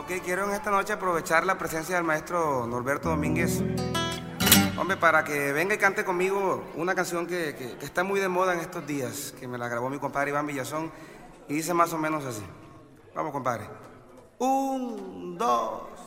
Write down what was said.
Ok, quiero en esta noche aprovechar la presencia del maestro Norberto Domínguez. Hombre, para que venga y cante conmigo una canción que está muy de moda en estos días, que me la grabó mi compadre Iván Villazón, y dice más o menos así. Vamos, compadre. Un, dos.